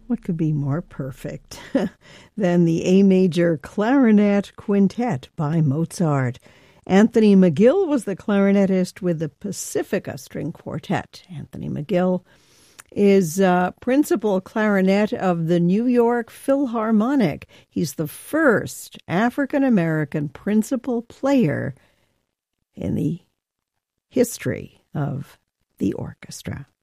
What could be more perfect than the A major clarinet quintet by Mozart? Anthony McGill was the clarinetist with the Pacifica String Quartet. Anthony McGill is principal clarinet of the New York Philharmonic. He's the first African-American principal player in the history of the orchestra.